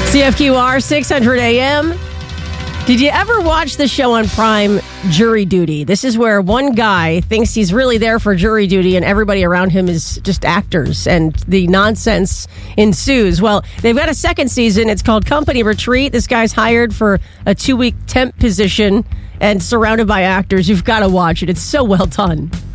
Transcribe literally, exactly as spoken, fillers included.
C F Q R six hundred A M. Did you ever watch the show on Prime, Jury Duty? This is where one guy thinks he's really there for jury duty and everybody around him is just actors and the nonsense ensues. Well, they've got a second season. It's called Company Retreat. This guy's hired for a two-week temp position and surrounded by actors. You've got to watch it. It's so well done.